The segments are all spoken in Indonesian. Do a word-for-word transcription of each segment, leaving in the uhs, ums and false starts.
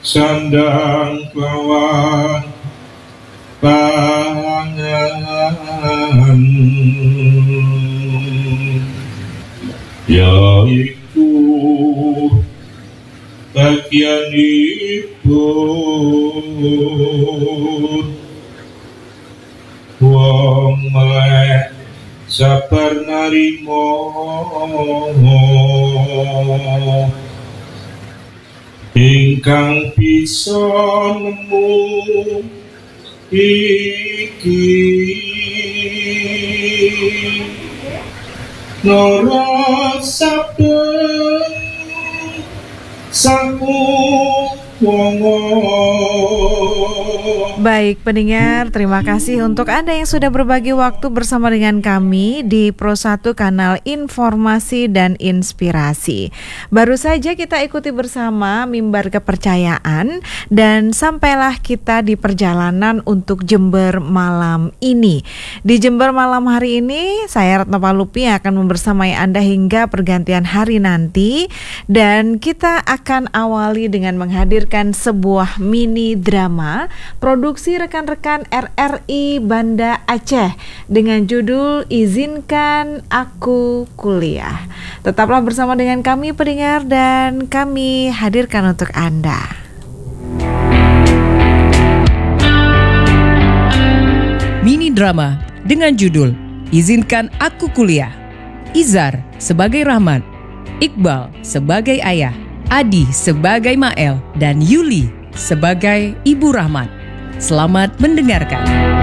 sandang lawan pangan, yaitu bagianipun wong melek sabar narimo ingkang bisa nemu iki nara saben saku wongo. Baik pendengar, terima kasih untuk Anda yang sudah berbagi waktu bersama dengan kami di Pro satu Kanal Informasi dan Inspirasi. Baru saja kita ikuti bersama Mimbar Kepercayaan dan sampailah kita di perjalanan untuk Jember malam ini. Di Jember malam hari ini, saya Ratna Palupi akan membersamai Anda hingga pergantian hari nanti, dan kita akan awali dengan menghadirkan sebuah mini drama produksi rekan-rekan R R I Banda Aceh dengan judul Izinkan Aku Kuliah. Tetaplah bersama dengan kami pendengar dan kami hadirkan untuk Anda. Mini drama dengan judul Izinkan Aku Kuliah. Izar sebagai Rahmat, Iqbal sebagai ayah, Adi sebagai Mael, dan Yuli sebagai Ibu Rahmat. Selamat mendengarkan.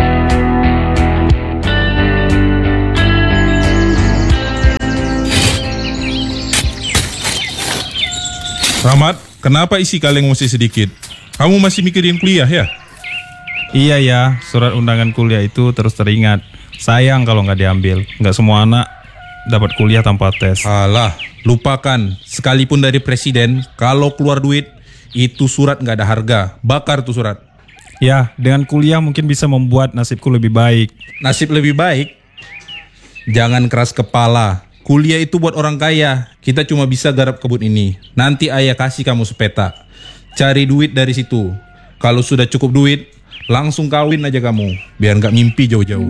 Rahmat, kenapa isi kaleng masih sedikit? Kamu masih mikirin kuliah ya? Iya ya, surat undangan kuliah itu terus teringat. Sayang kalau nggak diambil. Nggak semua anak dapat kuliah tanpa tes. Alah, lupakan. Sekalipun dari presiden, kalau keluar duit, itu surat nggak ada harga. Bakar tuh surat. Ya, dengan kuliah mungkin bisa membuat nasibku lebih baik. Nasib lebih baik? Jangan keras kepala. Kuliah itu buat orang kaya. Kita cuma bisa garap kebun ini. Nanti ayah kasih kamu sepeta. Cari duit dari situ. Kalau sudah cukup duit, langsung kawin aja kamu. Biar nggak mimpi jauh-jauh.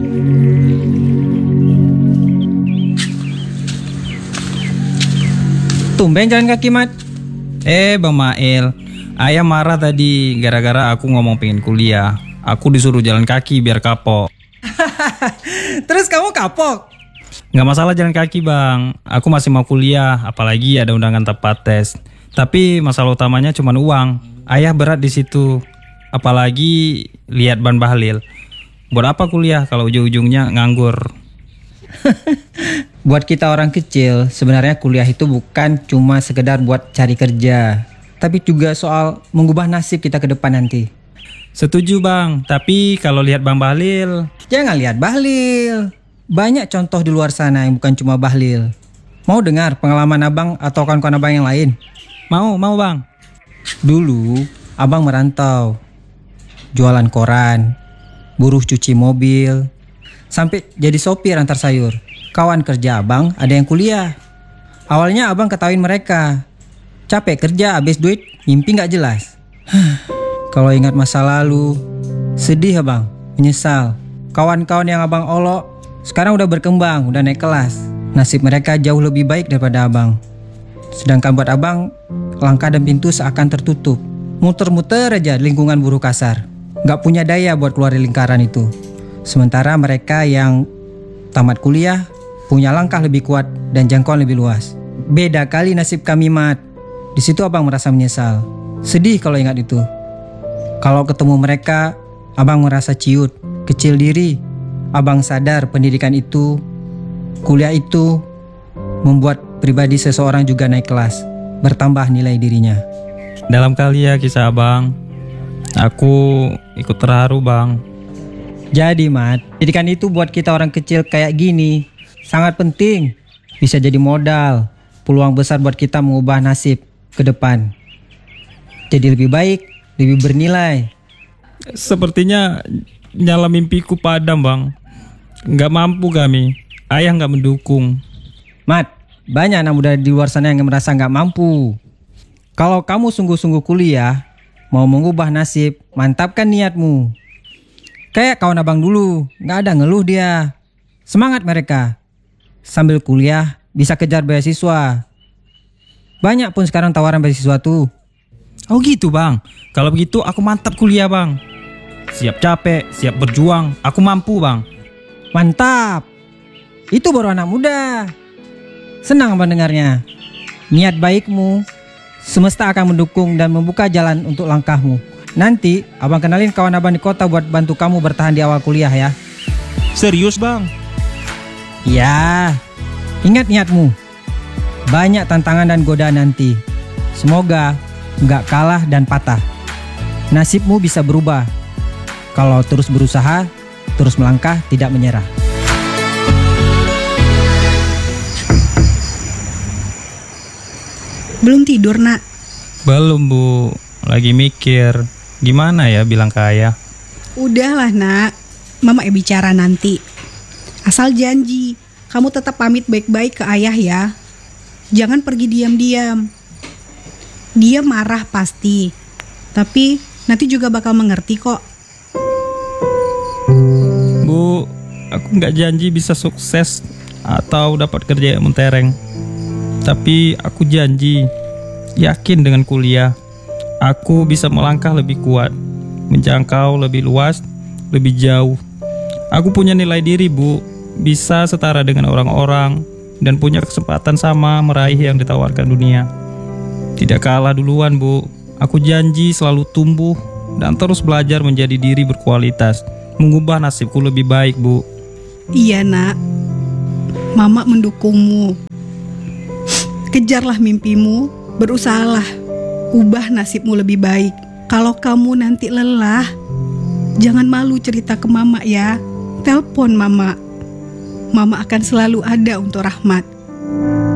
Tumben jalan kaki, Mat. Eh, Bang Mael, ayah marah tadi gara-gara aku ngomong pengen kuliah. Aku disuruh jalan kaki biar kapok. Terus kamu kapok? Nggak masalah jalan kaki, Bang. Aku masih mau kuliah, apalagi ada undangan tepat tes. Tapi masalah utamanya cuma uang. Ayah berat di situ. Apalagi lihat Ban Bahlil. Buat apa kuliah kalau ujung-ujungnya nganggur? Buat kita orang kecil, sebenarnya kuliah itu bukan cuma sekedar buat cari kerja, tapi juga soal mengubah nasib kita ke depan nanti. Setuju, Bang. Tapi kalau lihat Bang Bahlil, jangan lihat Bahlil. Banyak contoh di luar sana yang bukan cuma Bahlil. Mau dengar pengalaman Abang atau kawan-kawan Abang yang lain? Mau, mau Bang. Dulu Abang merantau, jualan koran, buruh cuci mobil, sampai jadi sopir antar sayur. Kawan kerja Abang ada yang kuliah. Awalnya Abang ketawain mereka. Capek kerja habis duit, mimpi gak jelas. Kalau ingat masa lalu, sedih Abang, menyesal. Kawan-kawan yang Abang olok sekarang udah berkembang, udah naik kelas. Nasib mereka jauh lebih baik daripada Abang. Sedangkan buat Abang, langkah dan pintu seakan tertutup. Muter-muter aja di lingkungan buruh kasar. Gak punya daya buat keluar dari lingkaran itu. Sementara mereka yang tamat kuliah punya langkah lebih kuat dan jangkauan lebih luas. Beda kali nasib kami, Mat. Di situ Abang merasa menyesal. Sedih kalau ingat itu. Kalau ketemu mereka, Abang merasa ciut, kecil diri. Abang sadar pendidikan itu, kuliah itu membuat pribadi seseorang juga naik kelas, bertambah nilai dirinya. Dalam kali ya kisah Abang, aku ikut terharu, Bang. Jadi, Mat, pendidikan itu buat kita orang kecil kayak gini sangat penting. Bisa jadi modal, peluang besar buat kita mengubah nasib ke depan. Jadi lebih baik, lebih bernilai. Sepertinya nyala mimpiku padam, Bang. Nggak mampu kami, ayah nggak mendukung. Mat, banyak anak muda di luar sana yang merasa nggak mampu. Kalau kamu sungguh-sungguh kuliah, mau mengubah nasib, mantapkan niatmu. Kayak kawan abang dulu, gak ada ngeluh dia. Semangat mereka. Sambil kuliah bisa kejar beasiswa. Banyak pun sekarang tawaran beasiswa tuh. Oh gitu bang. Kalau begitu aku mantap kuliah bang. Siap capek, siap berjuang. Aku mampu bang. Mantap. Itu baru anak muda. Senang mendengarnya. Niat baikmu, semesta akan mendukung dan membuka jalan untuk langkahmu. Nanti abang kenalin kawan abang di kota buat bantu kamu bertahan di awal kuliah ya. Serius bang? Ya, ingat niatmu. Banyak tantangan dan godaan nanti. Semoga nggak kalah dan patah. Nasibmu bisa berubah. Kalau terus berusaha, terus melangkah, tidak menyerah. Belum tidur, Nak? Belum bu, lagi mikir gimana ya bilang ke ayah. Udahlah, Nak. Mama eh bicara nanti. Asal janji, kamu tetap pamit baik-baik ke ayah ya. Jangan pergi diam-diam. Dia marah pasti, tapi nanti juga bakal mengerti kok. Bu, aku nggak janji bisa sukses atau dapat kerja yang mentereng. Tapi aku janji, yakin dengan kuliah, aku bisa melangkah lebih kuat, menjangkau lebih luas, lebih jauh. Aku punya nilai diri bu, bisa setara dengan orang-orang, dan punya kesempatan sama meraih yang ditawarkan dunia. Tidak kalah duluan bu, aku janji selalu tumbuh dan terus belajar menjadi diri berkualitas, mengubah nasibku lebih baik bu. Iya nak, Mama mendukungmu. Kejarlah mimpimu, berusahalah, ubah nasibmu lebih baik. Kalau kamu nanti lelah, jangan malu cerita ke Mama ya. Telepon Mama. Mama akan selalu ada untuk Rahmat.